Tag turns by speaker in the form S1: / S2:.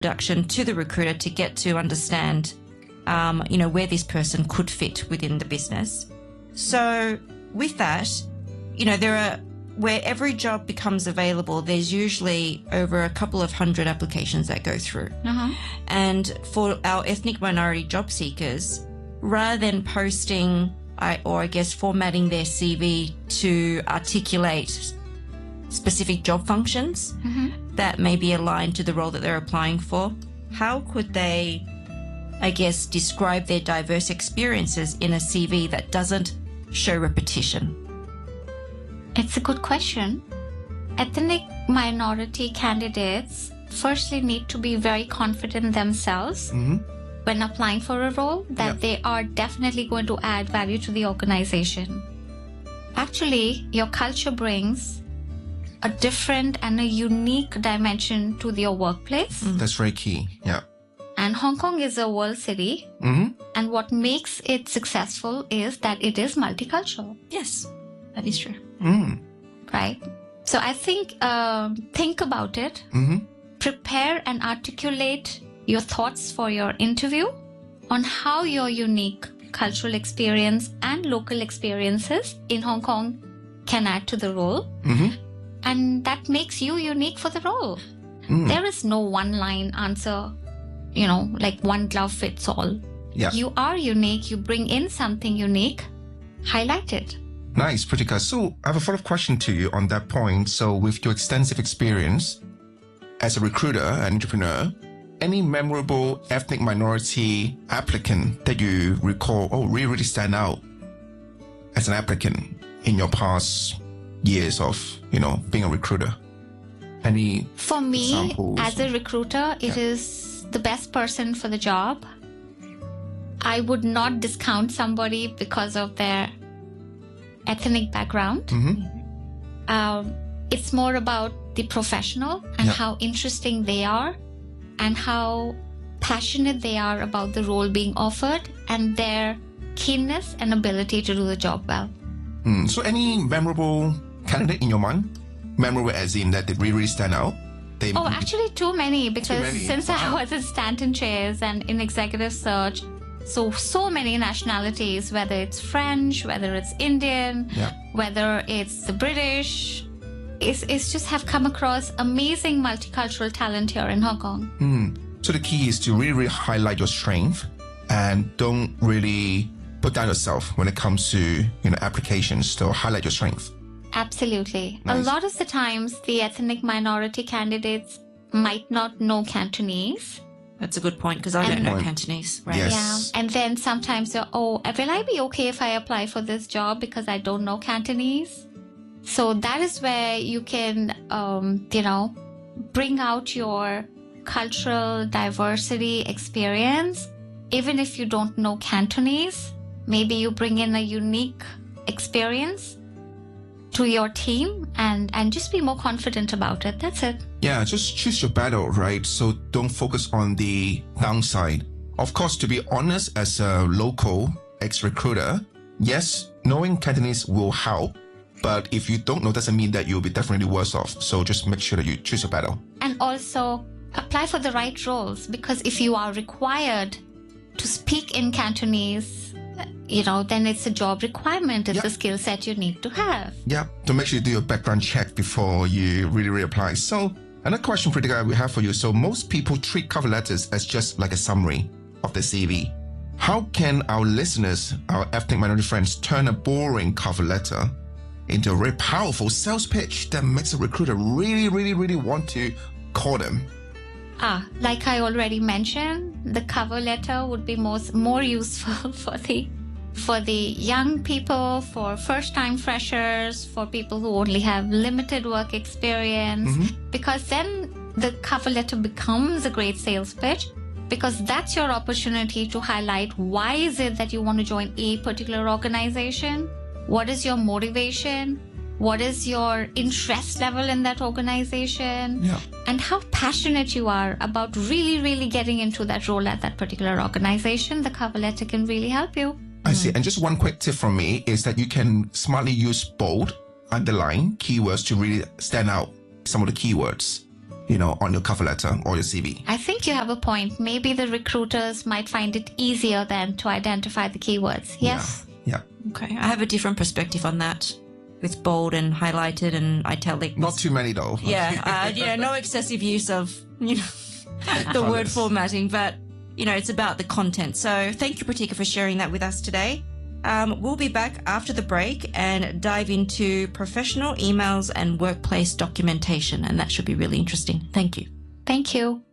S1: introduction to the recruiter to get to understand, where this person could fit within the business. So with that, where every job becomes available, there's usually over a couple of hundred applications that go through. And for our ethnic minority job seekers, rather than posting formatting their CV to articulate specific job functions that may be aligned to the role that they're applying for, how could they, describe their diverse experiences in a CV that doesn't show repetition?
S2: It's a good question. Ethnic minority candidates firstly need to be very confident themselves when applying for a role that they are definitely going to add value to the organization. Actually, your culture brings a different and a unique dimension to your workplace.
S3: That's very key. Yeah.
S2: And Hong Kong is a world city. And what makes it successful is that it is multicultural.
S1: Yes, that is true.
S2: Right? So I think about it. Prepare and articulate your thoughts for your interview on how your unique cultural experience and local experiences in Hong Kong can add to the role. And that makes you unique for the role. There is no one-line answer, like one glove fits all.
S3: Yeah.
S2: You are unique. You bring in something unique. Highlight it.
S3: Nice, Pritika. So I have a follow-up question to you on that point. So with your extensive experience as a recruiter and entrepreneur, any memorable ethnic minority applicant that you recall, really stand out as an applicant in your past years of, being a recruiter? Any
S2: For me,
S3: examples?
S2: as a recruiter, it is the best person for the job. I would not discount somebody because of their ethnic background. It's more about the professional and how interesting they are and how passionate they are about the role being offered and their keenness and ability to do the job well.
S3: So any memorable candidate in your mind? Memorable as in that they really stand out?
S2: Actually too many, because since I was in Stanton Chairs and in executive search, so many nationalities, whether it's French, whether it's Indian, whether it's the British, it's just have come across amazing multicultural talent here in Hong Kong.
S3: So the key is to really highlight your strength and don't really put down yourself when it comes to applications. So highlight your strength.
S2: Absolutely.
S3: Nice.
S2: A lot of the times, the ethnic minority candidates might not know Cantonese.
S1: That's a good point, because I don't know Cantonese. Right?
S3: Yes.
S2: Yeah. And then sometimes you're, will I be okay if I apply for this job because I don't know Cantonese? So that is where you can, bring out your cultural diversity experience. Even if you don't know Cantonese, maybe you bring in a unique experience to your team and just be more confident about it. That's it.
S3: Yeah, just choose your battle, right? So don't focus on the downside. Of course, to be honest, as a local ex-recruiter, yes, knowing Cantonese will help. But if you don't know, doesn't mean that you'll be definitely worse off. So just make sure that you choose your battle.
S2: And also apply for the right roles, because if you are required to speak in Cantonese, then it's a job requirement. It's a skill set you need to have.
S3: Yeah, to make sure you do your background check before you really apply. So another question, Pritika, we have for you. So most people treat cover letters as just like a summary of the CV. How can our listeners, our ethnic minority friends, turn a boring cover letter into a very powerful sales pitch that makes a recruiter really want to call them?
S2: Like I already mentioned, the cover letter would be more useful for the young people, for first-time freshers, for people who only have limited work experience, because then the cover letter becomes a great sales pitch, because that's your opportunity to highlight why is it that you want to join a particular organization, what is your motivation, what is your interest level in that organization, and how passionate you are about really getting into that role at that particular organization. The cover letter can really help you.
S3: I see. And just one quick tip from me is that you can smartly use bold, underline keywords to really stand out some of the keywords. on your cover letter or your CV.
S2: I think you have a point. Maybe the recruiters might find it easier then to identify the keywords. Yes.
S3: Yeah.
S1: Okay. I have a different perspective on that with bold and highlighted and italic.
S3: Not too many though.
S1: Yeah. No excessive use of, the word formatting, but, it's about the content. So thank you, Pratika, for sharing that with us today. We'll be back after the break and dive into professional emails and workplace documentation, and that should be really interesting. Thank you.
S2: Thank you.